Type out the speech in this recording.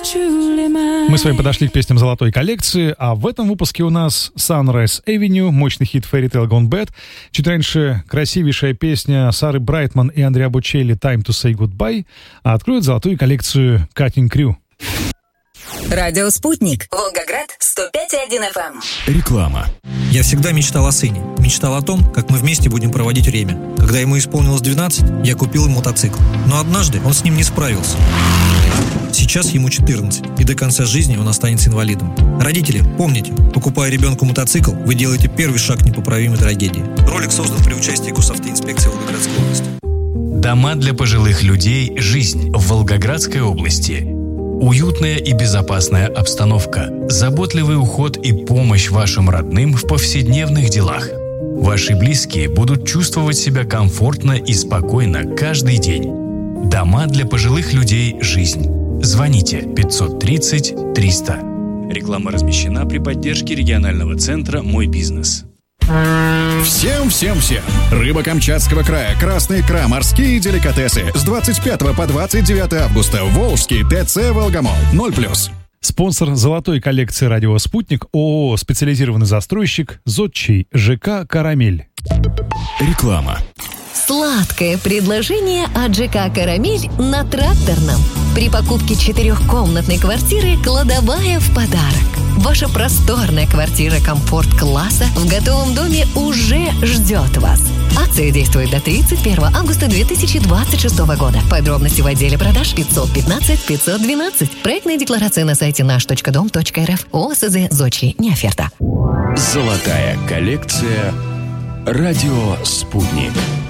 Мы с вами подошли к песням золотой коллекции, а в этом выпуске у нас Sunrise Avenue, мощный хит Fairy Tale Gone Bad. Чуть раньше красивейшая песня Сары Брайтман и Андреа Бочелли Time to Say Goodbye, а откроет золотую коллекцию Cutting Crew. Радио «Спутник». Волгоград, 105,1 FM. Реклама. Я всегда мечтал о сыне. Мечтал о том, как мы вместе будем проводить время. Когда ему исполнилось 12, я купил ему мотоцикл. Но однажды он с ним не справился. Сейчас ему 14, и до конца жизни он останется инвалидом. Родители, помните, покупая ребенку мотоцикл, вы делаете первый шаг к непоправимой трагедии. Ролик создан при участии Госавтоинспекции Волгоградской области. Дома для пожилых людей «Жизнь» в Волгоградской области. Уютная и безопасная обстановка, заботливый уход и помощь вашим родным в повседневных делах. Ваши близкие будут чувствовать себя комфортно и спокойно каждый день. Дома для пожилых людей «Жизнь». Звоните 530 300. Реклама размещена при поддержке регионального центра «Мой бизнес». Всем! Рыба Камчатского края, красная икра, морские деликатесы. С 25 по 29 августа. Волжский ТЦ «Волгомол». 0+. Спонсор золотой коллекции «Радио Спутник» ООО «Специализированный застройщик» Зодчий ЖК «Карамель». Реклама. Сладкое предложение от ЖК «Карамель» на Тракторном. При покупке 4-комнатной квартиры кладовая в подарок. Ваша просторная квартира комфорт-класса в готовом доме уже ждет вас. Акция действует до 31 августа 2026 года. Подробности в отделе продаж 515 512. Проектная декларация на сайте наш.дом.рф. ОСЗ «Зодчий». Не оферта. Золотая коллекция «Радио Спутник».